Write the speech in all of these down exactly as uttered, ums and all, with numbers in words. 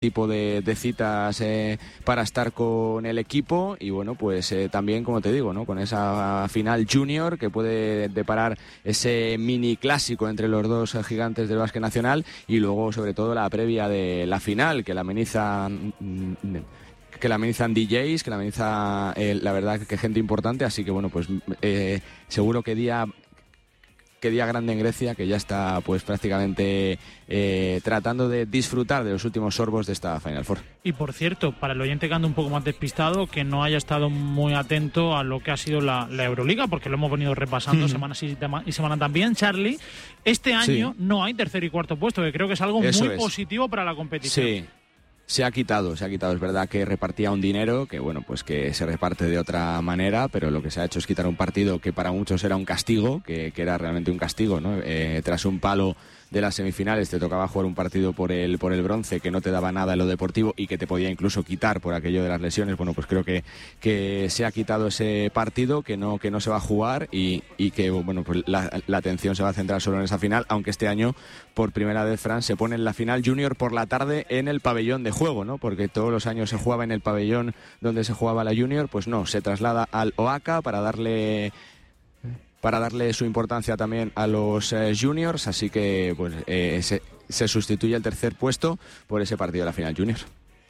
tipo de, de citas eh, para estar con el equipo y bueno, pues eh, también, como te digo, ¿no? Con esa final junior que puede deparar ese mini clásico entre los dos eh, gigantes del básquet nacional y luego sobre todo la previa de la final que la amenizan que la amenizan D Js, que la ameniza eh, la verdad que gente importante, así que bueno, pues eh, seguro que día que día grande en Grecia, que ya está pues prácticamente eh, tratando de disfrutar de los últimos sorbos de esta Final Four. Y por cierto, para el oyente que anda un poco más despistado, que no haya estado muy atento a lo que ha sido la, la Euroliga, porque lo hemos venido repasando semana sí y semana también, Charlie, este año sí. no hay tercer y cuarto puesto, que creo que es algo Eso muy es. positivo para la competición. Sí. Se ha quitado, se ha quitado. Es verdad que repartía un dinero que, bueno, pues que se reparte de otra manera, pero lo que se ha hecho es quitar un partido que para muchos era un castigo, que, que era realmente un castigo, ¿no? Eh, tras un palo de las semifinales te tocaba jugar un partido por el por el bronce que no te daba nada en lo deportivo y que te podía incluso quitar por aquello de las lesiones. Bueno, pues creo que, que se ha quitado ese partido, que no que no se va a jugar y, y que bueno, pues la, la atención se va a centrar solo en esa final, aunque este año por primera vez, Fran, se pone en la final junior por la tarde en el pabellón de juego, ¿no? Porque todos los años se jugaba en el pabellón donde se jugaba la junior, pues no, se traslada al O A C A para darle para darle su importancia también a los eh, juniors, así que pues eh, se, se sustituye el tercer puesto por ese partido de la final junior.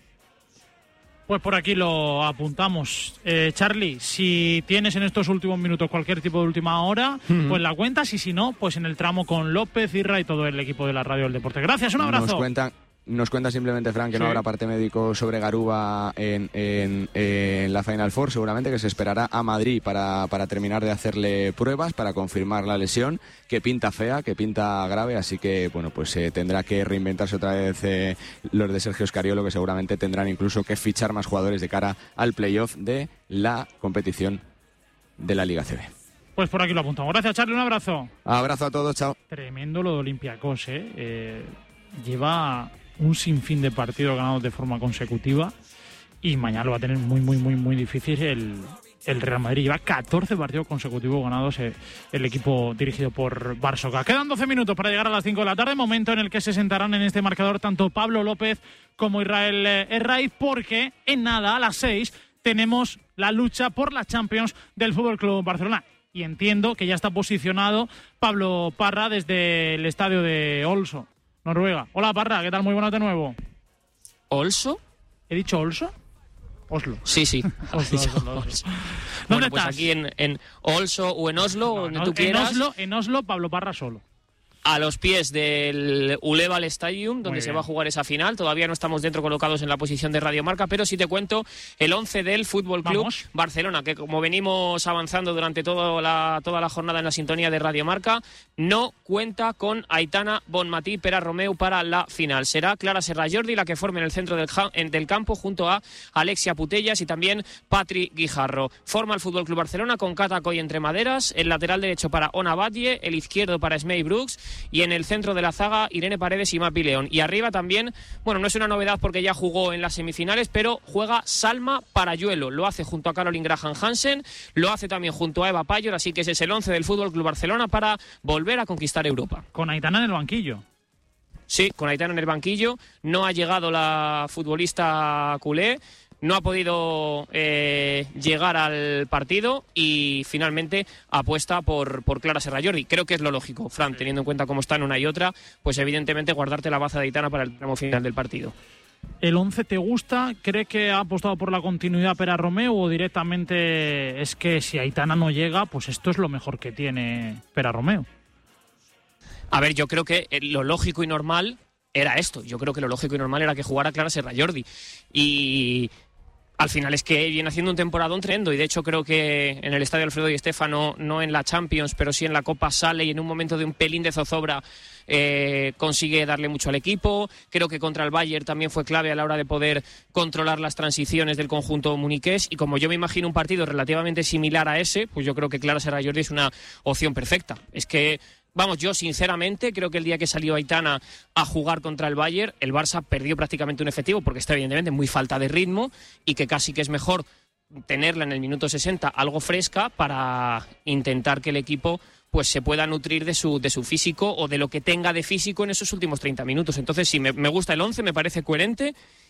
Pues por aquí lo apuntamos. Eh, Charlie, si tienes en estos últimos minutos cualquier tipo de última hora, uh-huh. pues la cuentas, y si no, pues en el tramo con López, Irra y todo el equipo de la Radio del Deporte. Gracias, un abrazo. Nos cuentan... Nos cuenta simplemente, Fran, que sí. no habrá parte médico sobre Garuba en, en, en la Final Four. Seguramente que se esperará a Madrid para, para terminar de hacerle pruebas, para confirmar la lesión, que pinta fea, que pinta grave. Así que, bueno, pues eh, tendrá que reinventarse otra vez eh, los de Sergio Scariolo, que seguramente tendrán incluso que fichar más jugadores de cara al playoff de la competición de la Liga A C B. Pues por aquí lo apuntamos. Gracias, Charlie, un abrazo. Abrazo a todos, chao. Tremendo lo de Olympiacos, ¿eh? eh lleva un sinfín de partidos ganados de forma consecutiva y mañana lo va a tener muy, muy, muy, muy difícil el, el Real Madrid. Lleva catorce partidos consecutivos ganados el, el equipo dirigido por Barsoka. Quedan doce minutos para llegar a las cinco de la tarde, momento en el que se sentarán en este marcador tanto Pablo López como Israel Herraiz, porque en nada, a las seis, tenemos la lucha por la Champions del Fútbol Club Barcelona. Y entiendo que ya está posicionado Pablo Parra desde el estadio de Olso, Noruega. Hola, Parra, ¿qué tal? Muy buenas de nuevo. ¿Olso? ¿He dicho Olso? Oslo. Sí, sí. Oslo, Oslo, Oslo. ¿Dónde bueno, estás? Pues aquí en, en Olso o en Oslo, no, donde no, tú en quieras. Oslo, en Oslo, Pablo Parra solo. A los pies del Uleval Stadium, donde se va a jugar esa final. Todavía no estamos dentro colocados en la posición de Radiomarca, pero sí te cuento el once del Fútbol Club Vamos. Barcelona, que como venimos avanzando durante toda la, toda la jornada en la sintonía de Radiomarca, no cuenta con Aitana Bonmatí Pera Romeu para la final. Será Clara Serrajordi la que forme en el centro del, del campo junto a Alexia Putellas y también Patri Guijarro. Forma el Fútbol Club Barcelona con Cata Coy entre maderas, el lateral derecho para Ona Batlle, el izquierdo para Smey Brooks, y en el centro de la zaga Irene Paredes y Mapi León. Y arriba también, bueno, no es una novedad porque ya jugó en las semifinales, pero juega Salma Parayuelo. Lo hace junto a Caroline Graham Hansen, lo hace también junto a Eva Payor, así que ese es el once del Fútbol Club Barcelona para volver a conquistar Europa. Con Aitana en el banquillo. Sí, con Aitana en el banquillo. No ha llegado la futbolista culé. No ha podido eh, llegar al partido y finalmente apuesta por, por Clara Serrajordi. Creo que es lo lógico, Fran, teniendo en cuenta cómo están una y otra, pues evidentemente guardarte la baza de Aitana para el tramo final del partido. ¿El once te gusta? ¿Cree que ha apostado por la continuidad Pera Romeu o directamente es que si Aitana no llega, pues esto es lo mejor que tiene Pera Romeu? A ver, yo creo que lo lógico y normal era esto. Yo creo que lo lógico y normal era que jugara Clara Serrajordi. Y al final es que viene haciendo un temporadón tremendo y de hecho creo que en el estadio Alfredo Di Stéfano, no en la Champions, pero sí en la Copa sale y en un momento de un pelín de zozobra eh, consigue darle mucho al equipo. Creo que contra el Bayern también fue clave a la hora de poder controlar las transiciones del conjunto muniqués y como yo me imagino un partido relativamente similar a ese, pues yo creo que Clara Serrajordi es una opción perfecta. Es que Vamos, yo sinceramente creo que el día que salió Aitana a jugar contra el Bayern, el Barça perdió prácticamente un efectivo porque está evidentemente muy falta de ritmo y que casi que es mejor tenerla en el minuto sesenta algo fresca para intentar que el equipo pues se pueda nutrir de su, de su físico o de lo que tenga de físico en esos últimos treinta minutos. Entonces sí, me, me gusta el once, me parece coherente